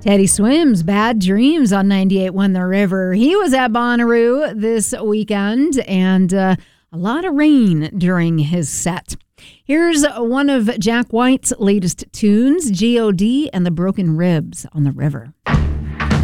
Teddy Swims, Bad Dreams on 98.1 The River. He was at Bonnaroo this weekend, and a lot of rain during his set. Here's one of Jack White's latest tunes, G.O.D. and the Broken Ribs on The River.